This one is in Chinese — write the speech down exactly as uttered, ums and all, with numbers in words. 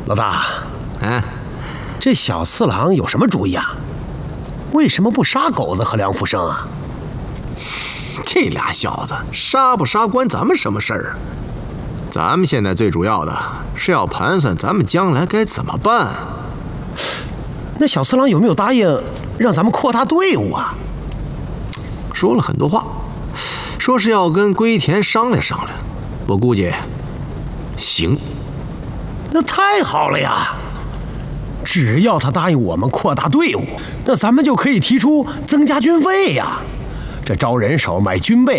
老大， 哎， 这小次郎有什么主意啊？为什么不杀狗子和梁福生啊？ 这俩小子杀不杀关咱们什么事儿啊？咱们现在最主要的是要盘算咱们将来该怎么办。 那小次郎有没有答应让咱们扩大队伍啊？ 说了很多话，说是要跟龟田商量商量。我估计行。 那太好了呀！只要他答应我们扩大队伍，那咱们就可以提出增加军费呀。这招人手、买军备